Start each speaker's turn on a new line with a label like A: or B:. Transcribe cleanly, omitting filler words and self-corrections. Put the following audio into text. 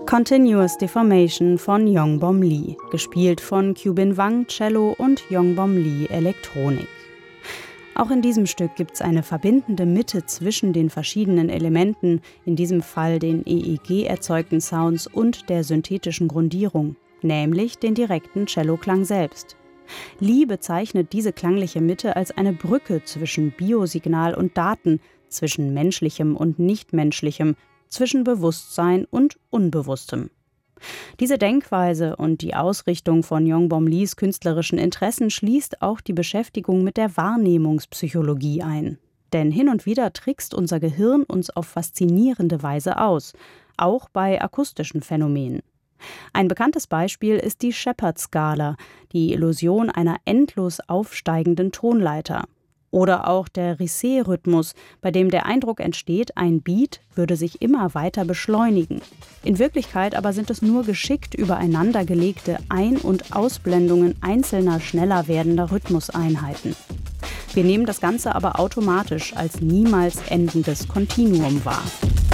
A: Continuous Deformation von Yongbom Lee, gespielt von Kyubin Wang Cello und Yongbom Lee Elektronik. Auch in diesem Stück gibt es eine verbindende Mitte zwischen den verschiedenen Elementen, in diesem Fall den EEG-erzeugten Sounds und der synthetischen Grundierung, nämlich den direkten Celloklang selbst. Lee bezeichnet diese klangliche Mitte als eine Brücke zwischen Biosignal und Daten, zwischen menschlichem und nichtmenschlichem, zwischen Bewusstsein und Unbewusstem. Diese Denkweise und die Ausrichtung von Yongbom Lees künstlerischen Interessen schließt auch die Beschäftigung mit der Wahrnehmungspsychologie ein. Denn hin und wieder trickst unser Gehirn uns auf faszinierende Weise aus, auch bei akustischen Phänomenen. Ein bekanntes Beispiel ist die Shepard-Skala, die Illusion einer endlos aufsteigenden Tonleiter. Oder auch der Risset-Rhythmus, bei dem der Eindruck entsteht, ein Beat würde sich immer weiter beschleunigen. In Wirklichkeit aber sind es nur geschickt übereinander gelegte Ein- und Ausblendungen einzelner schneller werdender Rhythmuseinheiten. Wir nehmen das Ganze aber automatisch als niemals endendes Kontinuum wahr.